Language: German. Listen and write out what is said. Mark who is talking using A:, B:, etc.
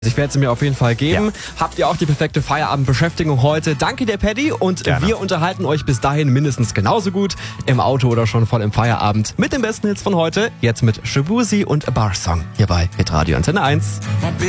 A: Ich werde sie mir auf jeden Fall geben. Ja. Habt ihr auch die perfekte Feierabendbeschäftigung heute? Danke dir, Paddy. Und gerne. Wir unterhalten euch bis dahin mindestens genauso gut im Auto oder schon voll im Feierabend mit den besten Hits von heute. Jetzt mit Shaboozey und A Bar Song hier bei Hitradio Antenne 1.